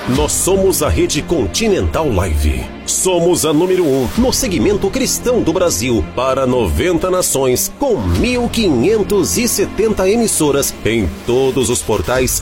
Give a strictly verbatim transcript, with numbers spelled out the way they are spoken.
Nós somos a Rede Continental Live. Somos a número um no segmento cristão do Brasil para noventa nações, com mil quinhentas e setenta emissoras em todos os portais